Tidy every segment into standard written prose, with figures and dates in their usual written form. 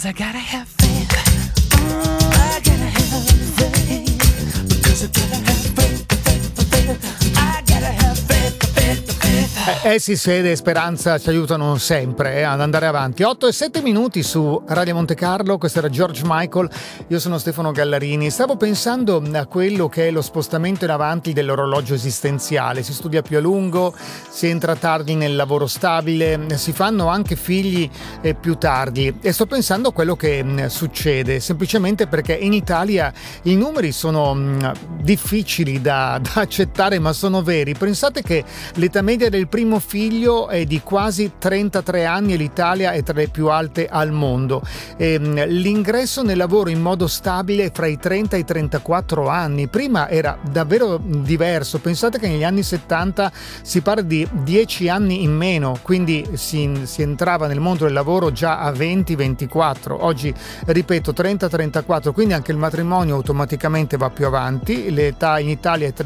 'cause I gotta have faith. I gotta have faith, because I gotta have faith. I gotta have faith. Essis e Speranza ci aiutano sempre ad andare avanti. 8:07 su Radio Monte Carlo, questo era George Michael, io sono Stefano Gallarini. Stavo pensando a quello che è lo spostamento in avanti dell'orologio esistenziale. Si studia più a lungo, si entra tardi nel lavoro stabile, si fanno anche figli più tardi, e sto pensando a quello che succede semplicemente perché in Italia i numeri sono difficili da accettare, ma sono veri. Pensate che l'età media del primo figlio è di quasi 33 anni e l'Italia è tra le più alte al mondo. L'ingresso nel lavoro in modo stabile è fra i 30 e i 34 anni. Prima era davvero diverso. Pensate che negli anni 70 si parla di 10 anni in meno, quindi si entrava nel mondo del lavoro già a 20-24. Oggi, ripeto, 30-34, quindi anche il matrimonio automaticamente va più avanti. L'età in Italia è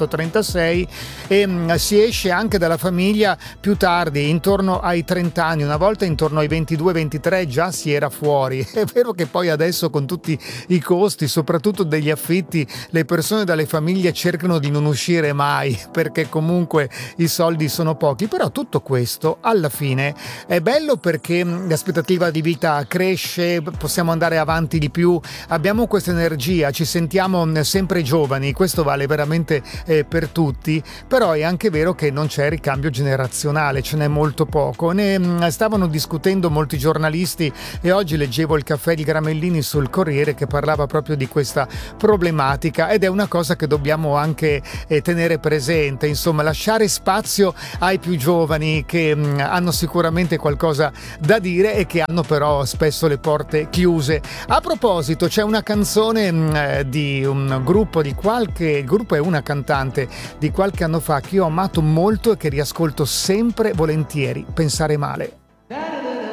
34-36 e si esce anche dalla famiglia più tardi, intorno ai 30 anni. Una volta intorno ai 22-23 già si era fuori. È vero che poi adesso, con tutti i costi, soprattutto degli affitti, le persone dalle famiglie cercano di non uscire mai, perché comunque i soldi sono pochi. Però tutto questo alla fine è bello, perché l'aspettativa di vita cresce, possiamo andare avanti di più, abbiamo questa energia, ci sentiamo sempre giovani. Questo vale veramente per tutti. Però è anche vero che non c'è ricambio generazionale, ce n'è molto poco. Ne stavano discutendo molti giornalisti, e oggi leggevo il Caffè di Gramellini sul Corriere che parlava proprio di questa problematica, ed è una cosa che dobbiamo anche tenere presente. Insomma, lasciare spazio ai più giovani, che hanno sicuramente qualcosa da dire e che hanno però spesso le porte chiuse. A proposito, c'è una canzone di un gruppo il gruppo è una cantante di qualche anno fa che io ho amato molto e che riascolto sempre volentieri: Pensare male.